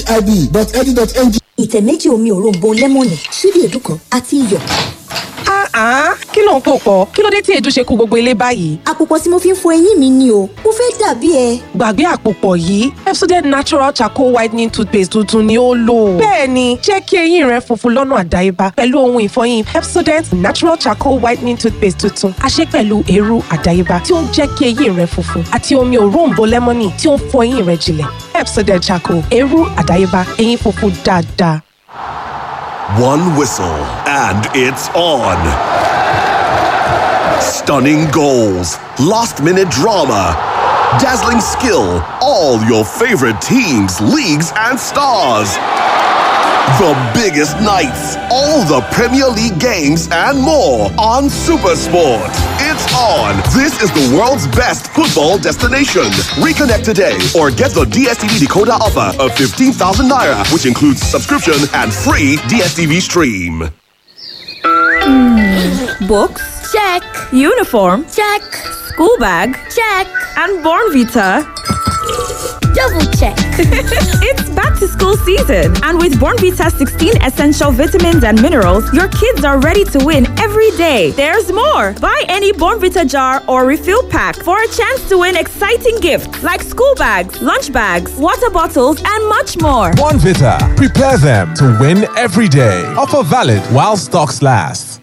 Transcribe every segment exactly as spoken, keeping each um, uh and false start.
i b dot e d u dot n g. ìtẹ̀ méjì omi òróǹbó lẹ́mọ̀nì ṣíbí èédú kan àti iyọ̀. Ah, kí ló ń pò pọ̀? Kí ló dé tí èédú ṣe kó gbogbo ilé báyìí? Àpòpọ̀ tí mo fi ń fọ eyín mi ni o, mo fẹ́ dàbí ẹ. Gbàgbé àpòpọ̀ yìí, Pepsodent Natural Charcoal Whitening Toothpaste tuntun ni ó lò. Bẹ́ẹ̀ni, jẹ́ kí eyín rẹ funfun lọ́nà àdáyébá pẹ̀lú ohun ìfọyín Pepsodent Natural Charcoal Whitening Toothpaste tuntun. A ṣe pẹ̀lú eérú àdáyébá tí ó ń jẹ́ kí eyín rẹ funfun àti omi òróǹbó lẹ́mọ́nì tí ó ń fọ eyín rẹ jinlẹ̀. Pepsodent Charcoal, eérú àdáyébá, eyín funfun dáadáa. One whistle, and it's on. Stunning goals, last-minute drama, dazzling skill, all your favorite teams, leagues, and stars. The biggest nights, all the Premier League games, and more on SuperSport. It's on. This is the world's best football destination. Reconnect today or get the D S T V decoder offer of fifteen thousand naira, which includes subscription and free D S T V stream. Mm. Books? Check. Uniform? Check. School bag? Check. And Bornvita? Double check. It's back to school season, and with Bornvita sixteen essential vitamins and minerals, your kids are ready to win every day. There's more. Buy any Bornvita jar or refill pack for a chance to win exciting gifts like school bags, lunch bags, water bottles, and much more. Bornvita. Prepare them to win every day. Offer valid while stocks last.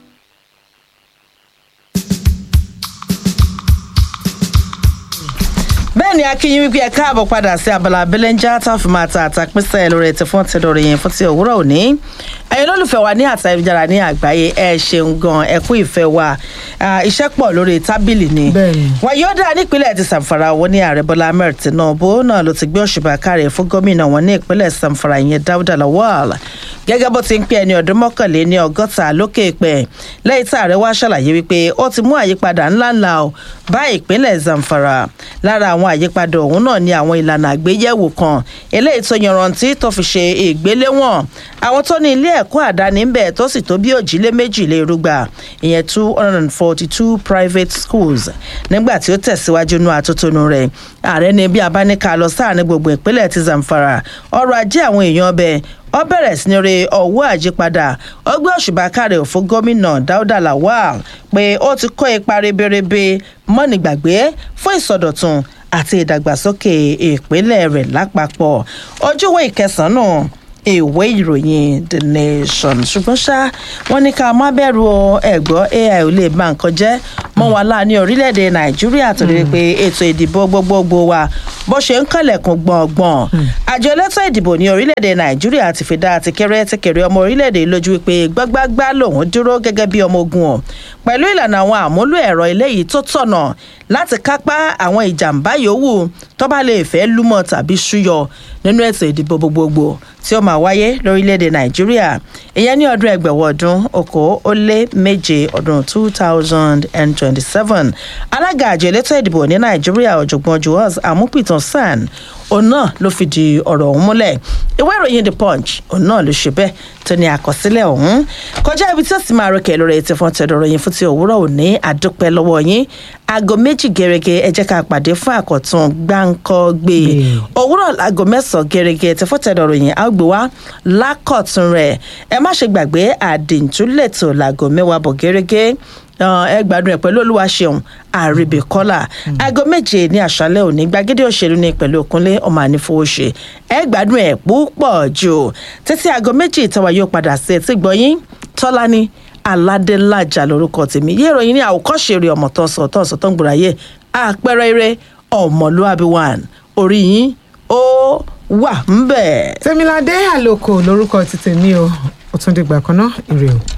bẹ́ẹ̀ni akínyìn wípé ẹ káàbọ̀ padà sí abala belenja táfìmátà àtàpínsẹ̀ lórí ètò fún tẹ̀dọ̀rọ̀ yẹn fún ti òwúrọ̀ òní ẹ̀yin olólùfẹ́ wa ní àtà ìjára ní àgbáyé ẹ ṣeun gan ẹ kú ìfẹ́ wa iṣẹ́ pọ̀ lórí tábìlì ni wọn yóò dá nípínlẹ̀ ti Zamfara wọn ní ààrẹ Bọ́lá Ahmed Tinubu náà ló ti gbé òṣùbà káre fún gómìnà wọn ní ìpínlẹ̀ Zamfara ìyẹn Dauda Lawal gẹ́gẹ́ bó ti ń pè ẹni ọdún mọ́kànlé ní ọgọ́ta lókè pẹ̀ lẹ́yìn tí ààrẹ wa ṣàlàyé wípé ó ti mú àyípadà ńláńlá bá ìpínlẹ̀ Zamfara lára àwọn àyípadà ọ̀hún náà ni àwọn ìlànà àgbéyẹ̀wò kan eléyìí tó yanrantí tó fi ṣe ìgbéléwọ̀n àwọn tó ní ilé ẹ̀kọ́ àdáni ń bẹ̀ tó sì tó bí òjìlé méjìlé irúgba ìyẹn two hundred and forty two private schools nígbà tí ó tẹ̀síwájú nú àtótónu rẹ̀ ààrẹ ní bí abáníkà lọ sáàrin gbogbo ìpínlẹ̀ ti Zamfara ọrọ̀ ajé àwọn èèyàn ọbẹ̀ ó bẹ̀rẹ̀ sí ní re ọwọ́ àjípadà ó gbé òṣùbà káre fún gómìnà Dauda Lawal pé ó ti kó ipa ribiribi mọ́nìgbàgbé fún ìsọdọ̀tun àti ìdàgbàsókè ìpínlẹ̀ rẹ̀ lápapọ̀ ojúwé ìkẹsàn-án ìwé ìròyìn The Nation ṣùgbọ́n ṣá wọ́n ní ká má bẹ̀rù ẹ̀gbọ́ A I ò lè bá nǹkan jẹ́ mọ́ wa láà ní orílẹ̀-èdè Nàìjíríà torí pé ètò ìdìbò gbogbogbò wa bó ṣe ń kànlẹ̀kùn gbọ̀ngbọ̀n àjọ elétò ìdìbò ní orílẹ̀-èdè Nàìjíríà ti fi dá àti kéré ti kéré ọmọ orílẹ̀-èdè lójú wípé gbágbágbá lòun dúró gẹ́gẹ́ bí ọmọ ogun ọ̀ pẹ̀lú ìlànà àwọn àmúlò ẹ̀rọ eléyìí tó tọ̀nà láti kápá àwọn ìjàmbá yòówù tó bá lè fẹ́ lúmọ̀ tàbí ṣúyọ nínú ètò ìdìbò gbogbogbò tí ó máa wáyé lórílẹ̀‐èdè Nàìjíríà ìyẹn ní ọdún ẹgbẹ̀wọ̀ ọdún okòó ó lé méje ọdún two thousand and twenty-seven alága àjọ elétò ìdìbò ní Nàìjíríà ọ̀jọ̀gbọ́n Joas Amupitan San òun náà ló fi di ọ̀rọ̀ ọ̀hún múlẹ̀ ìwé ìròyìn The Punch òun náà ló ṣe bẹ́ẹ̀ tó ní àkọsílẹ̀ ọ̀hún kọjá ibi tí ó sì máa rọkẹ̀ lórí ètò fún tẹ̀dọ̀rọ̀ yín fún ti òwúrọ̀ òní àdúpẹ́ lọ́wọ́ yín aago méjì gẹ́rẹ́gẹ́ ẹ jẹ́ ká pàdé fún àkọ́tún gbáǹkọ́gbé òwúrọ̀ aago mẹ́sàn-án gẹ́rẹ́gẹ́ ètò fún tẹ̀dọ̀rọ̀ yín á gbé wá lákọ̀tún rẹ̀ ẹ má ṣe gbàgbé àdìntúlẹ̀tò láago mẹ́wàá bọ̀ gẹ́rẹ́gẹ́ ẹ gbádùn ẹ pẹ̀lú Olúwaṣeun Àrèbèkọ́lá aago méje ní àṣálẹ́ òní gbàgede òṣèlú ní pẹ̀lú Òkúnlé ọmọ ànífowóṣe ẹ gbádùn ẹ púpọ̀ jù títí aago méjì ìtawà yóò padà sí etí gbọ́yìn Tọ́lání Aládélájà lórúkọ tèmi yé ìròyìn ní àwòkọ́ṣe rẹ̀ ọmọ tó sọ tó sọ tó ń gbòòràyè àpẹẹrẹ eré ọmọlúwàbí one orí yín ó wà ń bẹ̀. Tèmiládé Àlòkò lórúkọ ti tèmi o ó tún dìgbà kan náà ire o.